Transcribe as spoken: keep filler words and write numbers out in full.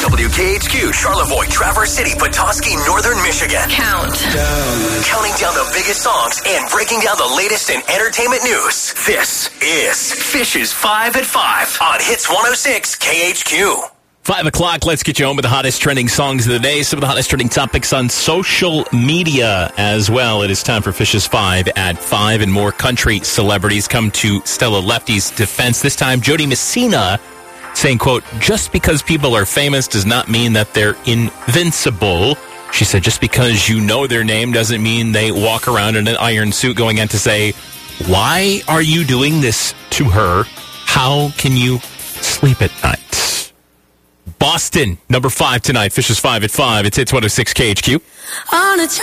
W K H Q, Charlevoix, Traverse City, Petoskey, Northern Michigan. Count. Down. Counting down the biggest songs and breaking down the latest in entertainment news. This is Fish's five at five on Hits one oh six K H Q. Five o'clock, let's get you home with the hottest trending songs of the day. Some of the hottest trending topics on social media as well. It is time for Fish's Five at Five, and more country celebrities come to Stella Lefty's defense. This time, Jody Messina saying, quote, just because people are famous does not mean that they're invincible. She said, just because you know their name doesn't mean they walk around in an iron suit, going on to say, why are you doing this to her? How can you sleep at night? Boston, number five tonight. Fish's Five at Five. It's Hits one oh six K H Q. On a